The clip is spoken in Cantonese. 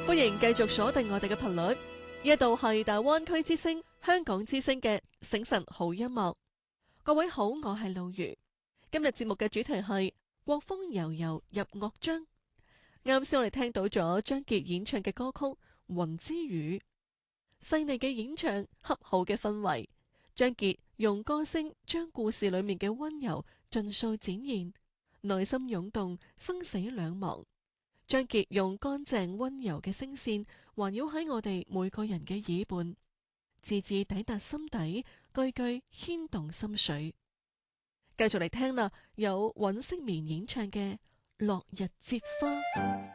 歡迎繼續鎖定我哋嘅頻率，呢度係大灣區之聲、香港之聲嘅醒晨好音樂。各位好，我係露如。今日節目嘅主題係國風悠悠入樂章。啱先我哋聽到咗張傑演唱嘅歌曲《雲之羽》，細膩嘅演唱，恰好嘅氛圍。張傑用歌聲將故事裏面嘅溫柔盡數展現，內心湧動，生死兩茫。張傑用乾淨溫柔嘅聲線環繞喺我哋每個人嘅耳畔，字字抵達心底，句句牽動心緒。繼續嚟聽啦，有尹色棉演唱嘅《落日接花》。